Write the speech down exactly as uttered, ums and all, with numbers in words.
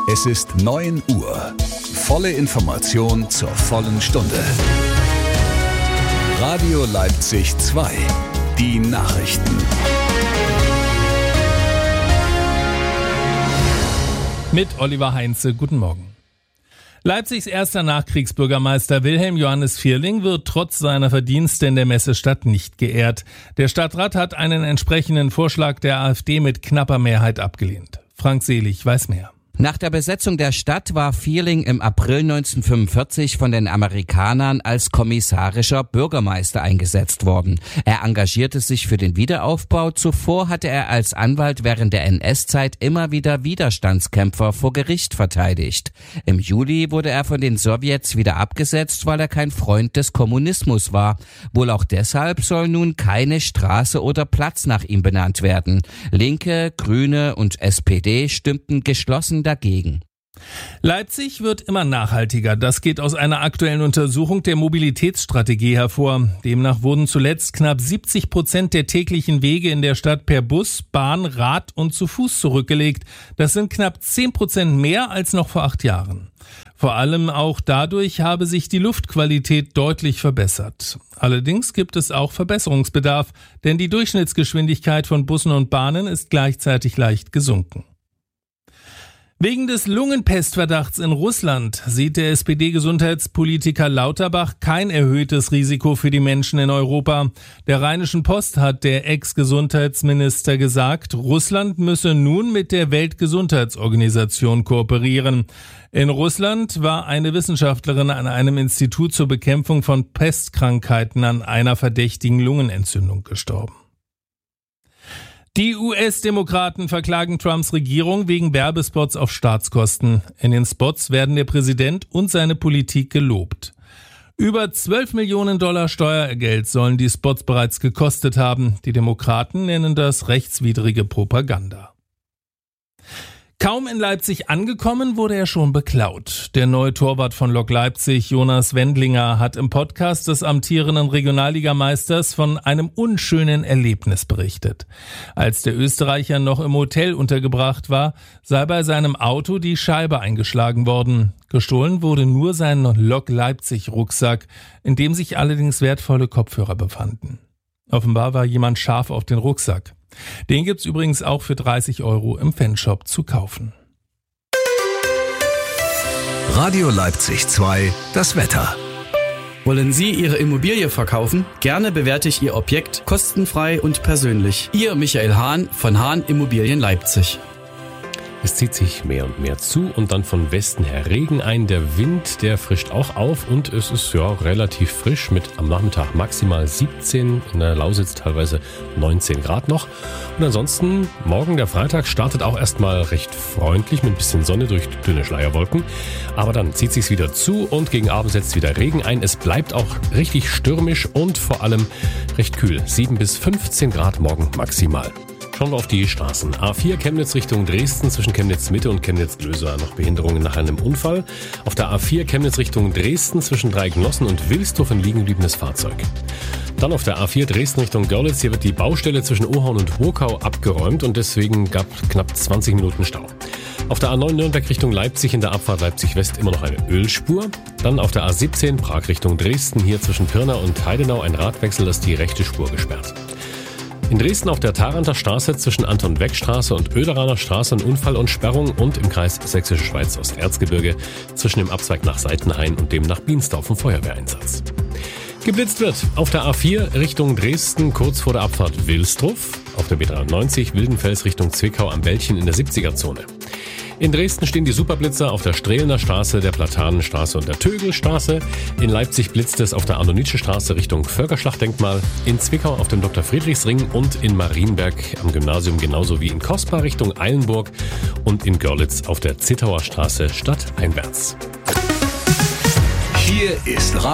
Es ist neun Uhr. Volle Information zur vollen Stunde. Radio Leipzig zwei. Die Nachrichten. Mit Oliver Heinze, guten Morgen. Leipzigs erster Nachkriegsbürgermeister Wilhelm Johannes Vierling wird trotz seiner Verdienste in der Messestadt nicht geehrt. Der Stadtrat hat einen entsprechenden Vorschlag der AfD mit knapper Mehrheit abgelehnt. Frank Selig weiß mehr. Nach der Besetzung der Stadt war Vierling im April neunzehnhundertfünfundvierzig von den Amerikanern als kommissarischer Bürgermeister eingesetzt worden. Er engagierte sich für den Wiederaufbau. Zuvor hatte er als Anwalt während der N S-Zeit immer wieder Widerstandskämpfer vor Gericht verteidigt. Im Juli wurde er von den Sowjets wieder abgesetzt, weil er kein Freund des Kommunismus war. Wohl auch deshalb soll nun keine Straße oder Platz nach ihm benannt werden. Linke, Grüne und S P D stimmten geschlossen dagegen. Leipzig wird immer nachhaltiger. Das geht aus einer aktuellen Untersuchung der Mobilitätsstrategie hervor. Demnach wurden zuletzt knapp siebzig Prozent der täglichen Wege in der Stadt per Bus, Bahn, Rad und zu Fuß zurückgelegt. Das sind knapp zehn Prozent mehr als noch vor acht Jahren. Vor allem auch dadurch habe sich die Luftqualität deutlich verbessert. Allerdings gibt es auch Verbesserungsbedarf, denn die Durchschnittsgeschwindigkeit von Bussen und Bahnen ist gleichzeitig leicht gesunken. Wegen des Lungenpestverdachts in Russland sieht der S P D-Gesundheitspolitiker Lauterbach kein erhöhtes Risiko für die Menschen in Europa. Der Rheinischen Post hat der Ex-Gesundheitsminister gesagt, Russland müsse nun mit der Weltgesundheitsorganisation kooperieren. In Russland war eine Wissenschaftlerin an einem Institut zur Bekämpfung von Pestkrankheiten an einer verdächtigen Lungenentzündung gestorben. Die U S-Demokraten verklagen Trumps Regierung wegen Werbespots auf Staatskosten. In den Spots werden der Präsident und seine Politik gelobt. Über zwölf Millionen Dollar Steuergeld sollen die Spots bereits gekostet haben. Die Demokraten nennen das rechtswidrige Propaganda. Kaum in Leipzig angekommen, wurde er schon beklaut. Der neue Torwart von Lok Leipzig, Jonas Wendlinger, hat im Podcast des amtierenden Regionalligameisters von einem unschönen Erlebnis berichtet. Als der Österreicher noch im Hotel untergebracht war, sei bei seinem Auto die Scheibe eingeschlagen worden. Gestohlen wurde nur sein Lok Leipzig-Rucksack, in dem sich allerdings wertvolle Kopfhörer befanden. Offenbar war jemand scharf auf den Rucksack. Den gibt's übrigens auch für dreißig Euro im Fanshop zu kaufen. Radio Leipzig zwei, das Wetter. Wollen Sie Ihre Immobilie verkaufen? Gerne bewerte ich Ihr Objekt kostenfrei und persönlich. Ihr Michael Hahn von Hahn Immobilien Leipzig. Es zieht sich mehr und mehr zu und dann von Westen her Regen ein. Der Wind, der frischt auch auf und es ist ja relativ frisch mit am Nachmittag maximal siebzehn, in der Lausitz teilweise neunzehn Grad noch. Und ansonsten, morgen der Freitag startet auch erstmal recht freundlich mit ein bisschen Sonne durch dünne Schleierwolken. Aber dann zieht sich's wieder zu und gegen Abend setzt wieder Regen ein. Es bleibt auch richtig stürmisch und vor allem recht kühl. sieben bis fünfzehn Grad morgen maximal. Schauen wir auf die Straßen. A vier Chemnitz Richtung Dresden, zwischen Chemnitz Mitte und Chemnitz Glöser noch Behinderungen nach einem Unfall. Auf der A vier Chemnitz Richtung Dresden, zwischen Dreigenossen und Wilsdorf ein liegen gebliebenes Fahrzeug. Dann auf der A vier Dresden Richtung Görlitz, hier wird die Baustelle zwischen Ohorn und Hurkau abgeräumt und deswegen gab knapp zwanzig Minuten Stau. Auf der A neun Nürnberg Richtung Leipzig in der Abfahrt Leipzig West immer noch eine Ölspur. Dann auf der A siebzehn Prag Richtung Dresden, hier zwischen Pirna und Heidenau ein Radwechsel, das die rechte Spur gesperrt. In Dresden auf der Tharanter Straße zwischen Anton-Weck-Straße und Oederaner Straße ein Unfall und Sperrung und im Kreis Sächsische Schweiz Osterzgebirge zwischen dem Abzweig nach Seitenhain und dem nach Biensdorf ein Feuerwehreinsatz. Geblitzt wird auf der A vier Richtung Dresden kurz vor der Abfahrt Wilsdruff, auf der B dreiundneunzig Wildenfels Richtung Zwickau am Bällchen in der siebziger-Zone. In Dresden stehen die Superblitzer auf der Strehlener Straße, der Platanenstraße und der Tögelstraße. In Leipzig blitzt es auf der Arno-Nitsche-Straße Richtung Völkerschlachtdenkmal. In Zwickau auf dem Doktor Friedrichsring und in Marienberg am Gymnasium genauso wie in Kospa Richtung Eilenburg und in Görlitz auf der Zittauer Straße stadteinwärts. Hier ist